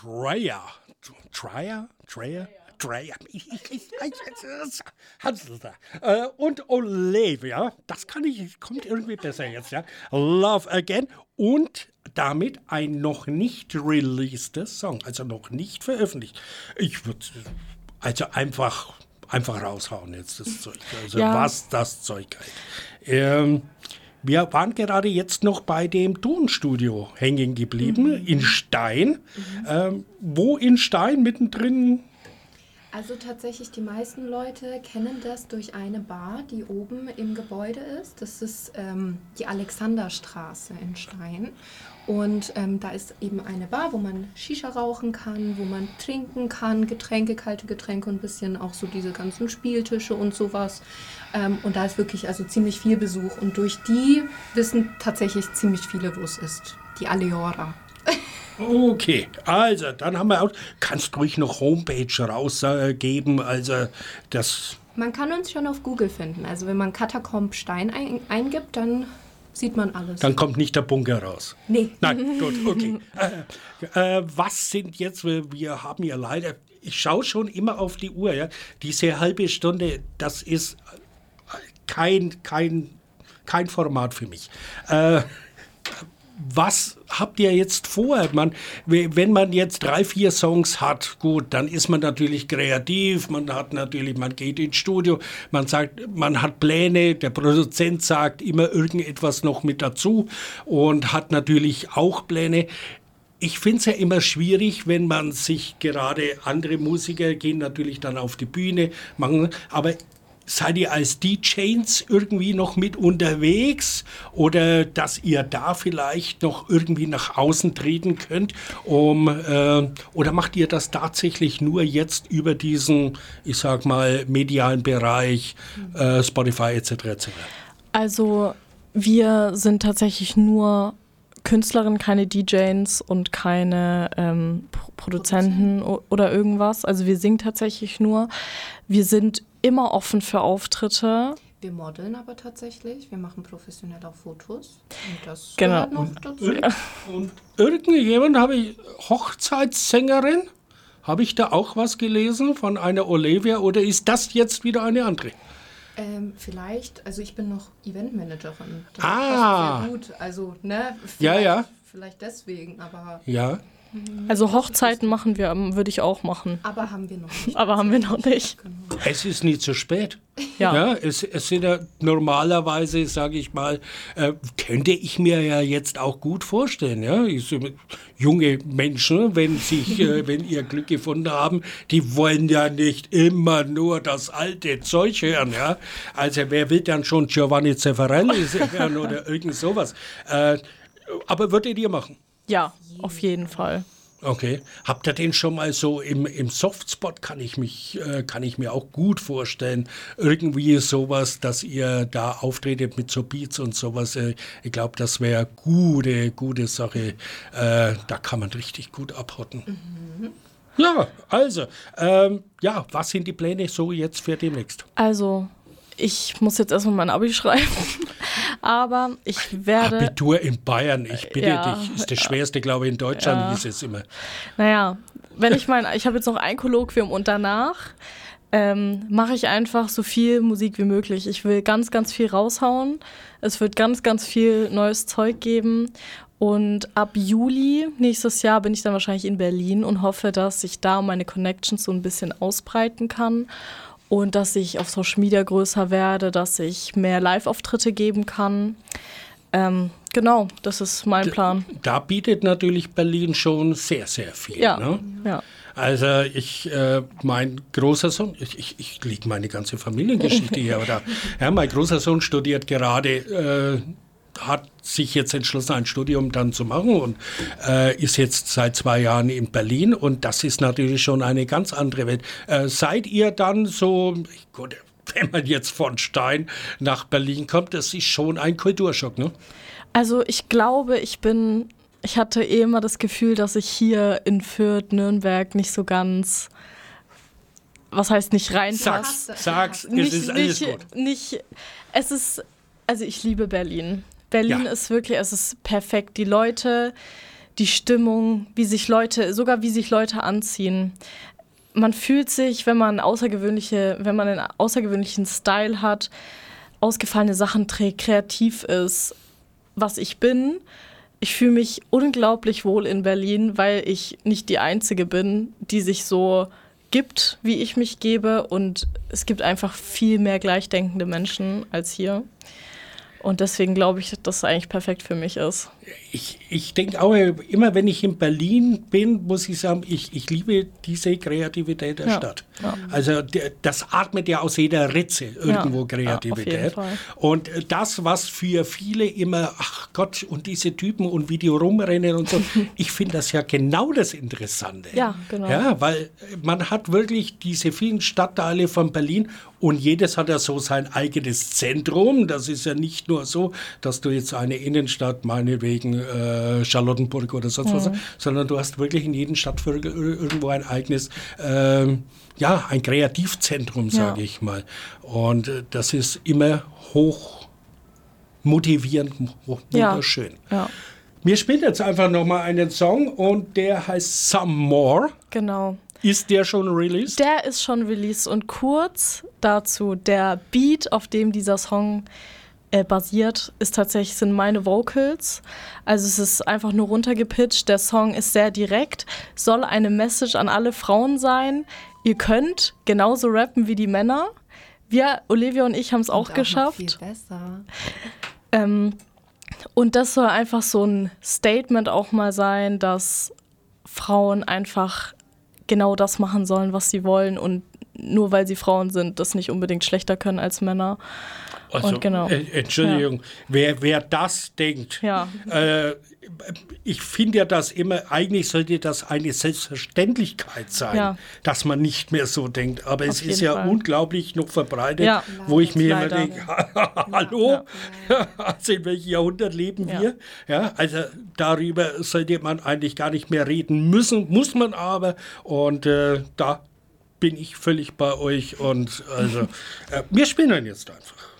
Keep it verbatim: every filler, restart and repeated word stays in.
Dreyer. Dreyer? Dreyer? Dreyer. Äh, und Olivia, das kann ich, kommt irgendwie besser jetzt, ja. Love Again und damit ein noch nicht releaseder Song, also noch nicht veröffentlicht. Ich würde also einfach, einfach raushauen jetzt das Zeug, also ja. Was das Zeug halt. Ähm, wir waren gerade jetzt noch bei dem Tonstudio hängen geblieben, mhm. in Stein. Mhm. Ähm, wo in Stein mittendrin? Also tatsächlich, die meisten Leute kennen das durch eine Bar, die oben im Gebäude ist. Das ist ähm, die Alexanderstraße in Stein. Und ähm, da ist eben eine Bar, wo man Shisha rauchen kann, wo man trinken kann, Getränke, kalte Getränke und ein bisschen auch so diese ganzen Spieltische und sowas. Ähm, und da ist wirklich also ziemlich viel Besuch. Und durch die wissen tatsächlich ziemlich viele, wo es ist. Die Aleora. Okay, also dann haben wir auch, kannst ruhig noch Homepage rausgeben, äh, also das... Man kann uns schon auf Google finden, also wenn man Katakomb Stein ein, eingibt, dann sieht man alles. Dann kommt nicht der Bunker raus? Nee. Nein, gut, okay. äh, äh, was sind jetzt, wir haben ja leider, ich schaue schon immer auf die Uhr, ja, diese halbe Stunde, das ist kein, kein, kein Format für mich. Äh, Was habt ihr jetzt vor? Man, wenn man jetzt drei, vier Songs hat, gut, dann ist man natürlich kreativ, man hat natürlich, man geht ins Studio, man sagt, man hat Pläne, der Produzent sagt immer irgendetwas noch mit dazu und hat natürlich auch Pläne. Ich finde es ja immer schwierig, wenn man sich gerade, andere Musiker gehen natürlich dann auf die Bühne, machen, aber seid ihr als D Js irgendwie noch mit unterwegs oder dass ihr da vielleicht noch irgendwie nach außen treten könnt? Um, äh, oder macht ihr das tatsächlich nur jetzt über diesen, ich sag mal, medialen Bereich, äh, Spotify et cetera et cetera? Also wir sind tatsächlich nur Künstlerinnen, keine D Js und keine ähm, Produzenten o- oder irgendwas. Also wir singen tatsächlich nur. Wir sind immer offen für Auftritte. Wir modeln aber tatsächlich. Wir machen professionell auch Fotos. Und das genau. gehört noch und, dazu. Und, und irgendjemand habe ich, Hochzeitssängerin, habe ich da auch was gelesen von einer Olivia oder ist das jetzt wieder eine andere? Ähm, vielleicht, also ich bin noch Eventmanagerin. Das ah. passt sehr gut. Also, ne? Ja, ja. Vielleicht deswegen, aber... Ja. Also Hochzeiten machen wir, würde ich auch machen. Aber haben wir noch nicht. Aber haben wir noch nicht. Genau. Es ist nie zu spät. Ja. ja es, es sind ja normalerweise, sage ich mal, äh, könnte ich mir ja jetzt auch gut vorstellen. Ja? Ich, junge Menschen, wenn sich, äh, wenn ihr Glück gefunden haben, die wollen ja nicht immer nur das alte Zeug hören. Ja? Also wer will dann schon Giovanni Zeffirelli hören oder irgend sowas? Äh, aber würdet ihr machen? Ja, auf jeden Fall. Okay. Habt ihr den schon mal so im, im Softspot, kann ich, mich, äh, kann ich mir auch gut vorstellen, irgendwie sowas, dass ihr da auftretet mit so Beats und sowas. Äh, ich glaube, das wäre gute, gute Sache. Äh, da kann man richtig gut abhotten. Mhm. Ja, also, ähm, ja, was sind die Pläne so jetzt für demnächst? Also, ich muss jetzt erstmal mein Abi schreiben, aber ich werde... Abitur in Bayern, ich bitte ja, dich, ist das schwerste, glaube ich, in Deutschland, ja. hieß es immer. Naja, wenn ich mein, ich habe jetzt noch ein Kolloquium und danach ähm, mache ich einfach so viel Musik wie möglich. Ich will ganz, ganz viel raushauen. Es wird ganz, ganz viel neues Zeug geben. Und ab Juli nächstes Jahr bin ich dann wahrscheinlich in Berlin und hoffe, dass ich da meine Connections so ein bisschen ausbreiten kann. Und dass ich auf Social Media größer werde, dass ich mehr Live-Auftritte geben kann. Ähm, genau, das ist mein Plan. Da, da bietet natürlich Berlin schon sehr, sehr viel. Ja, ne? ja. Also ich, äh, mein großer Sohn, ich, ich, ich liege meine ganze Familiengeschichte hier, oder? Ja, mein großer Sohn studiert gerade, äh, hat sich jetzt entschlossen, ein Studium dann zu machen und äh, ist jetzt seit zwei Jahren in Berlin und das ist natürlich schon eine ganz andere Welt. Äh, seid ihr dann so, gut, wenn man jetzt von Stein nach Berlin kommt, das ist schon ein Kulturschock, ne? Also ich glaube, ich bin, ich hatte eh immer das Gefühl, dass ich hier in Fürth, Nürnberg nicht so ganz, was heißt nicht reinpasse. Sag's, sag's, nicht, es ist alles nicht, gut. Nicht, es ist, also ich liebe Berlin. Berlin ja. ist wirklich, es ist perfekt. Die Leute, die Stimmung, wie sich Leute, sogar wie sich Leute anziehen. Man fühlt sich, wenn man außergewöhnliche, wenn man einen außergewöhnlichen Style hat, ausgefallene Sachen trägt, kreativ ist, was ich bin. Ich fühle mich unglaublich wohl in Berlin, weil ich nicht die Einzige bin, die sich so gibt, wie ich mich gebe. Und es gibt einfach viel mehr gleichdenkende Menschen als hier. Und deswegen glaube ich, dass das eigentlich perfekt für mich ist. Ich, ich denke auch, immer wenn ich in Berlin bin, muss ich sagen, ich, ich liebe diese Kreativität der Ja, Stadt. ja. Also der, das atmet ja aus jeder Ritze irgendwo Ja, Kreativität. ja, auf jeden Fall. Und das, was für viele immer, ach Gott, und diese Typen und wie die rumrennen und so, ich finde das ja genau das Interessante. Ja, genau. Ja, weil man hat wirklich diese vielen Stadtteile von Berlin und jedes hat ja so sein eigenes Zentrum. Das ist ja nicht nur so, dass du jetzt eine Innenstadt, meinetwegen äh, Charlottenburg oder sonst mhm. was, sondern du hast wirklich in jedem Stadtviertel irgendwo ein eigenes, ähm, ja, ein Kreativzentrum, sage ja. ich mal. Und äh, das ist immer hoch motivierend, hoch wunderschön. Ja. Ja. Wir spielen jetzt einfach nochmal einen Song und der heißt Some More. Genau. Ist der schon released? Der ist schon released und kurz dazu, der Beat, auf dem dieser Song äh, basiert, ist tatsächlich, sind meine Vocals. Also es ist einfach nur runtergepitcht. Der Song ist sehr direkt, soll eine Message an alle Frauen sein. Ihr könnt genauso rappen wie die Männer. Wir, Olivia und ich, haben es auch, auch geschafft. Viel besser. Ähm, und das soll einfach so ein Statement auch mal sein, dass Frauen einfach genau das machen sollen, was sie wollen und nur weil sie Frauen sind, das nicht unbedingt schlechter können als Männer. Also, und genau. äh, Entschuldigung, ja. wer, wer das denkt, ja. äh, ich finde ja das immer, eigentlich sollte das eine Selbstverständlichkeit sein, ja. dass man nicht mehr so denkt. Aber Auf es ist ja Fall. unglaublich noch verbreitet, ja. wo ich mir immer denke, hallo, ja. also in welchem Jahrhundert leben ja. wir? Ja, also darüber sollte man eigentlich gar nicht mehr reden müssen, muss man aber. Und äh, da bin ich völlig bei euch. Und also, äh, wir spielen dann jetzt einfach.